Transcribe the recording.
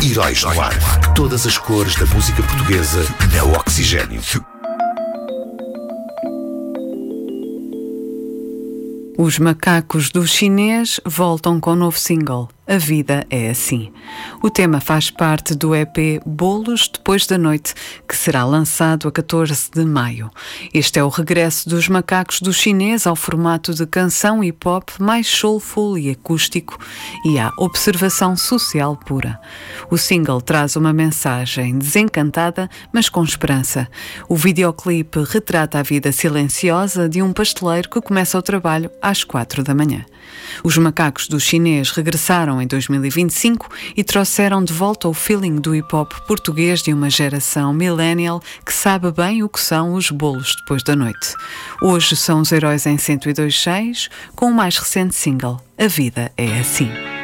Heróis no Ar. Todas as cores da música portuguesa na Oxigênio. Os Macacos do Chinês voltam com um novo single, A Vida é Assim. O tema faz parte do EP Bolos Depois da Noite, que será lançado a 14 de maio. Este é o regresso dos Macacos do Chinês ao formato de canção hip-hop mais soulful e acústico e à observação social pura. O single traz uma mensagem desencantada, mas com esperança. O videoclipe retrata a vida silenciosa de um pasteleiro que começa o trabalho às 4 da manhã. Os Macacos do Chinês regressaram em 2025 e trouxeram de volta o feeling do hip-hop português de uma geração millennial que sabe bem o que são os bolos depois da noite. Hoje são os heróis em 102.6 com o mais recente single, A Vida é Assim.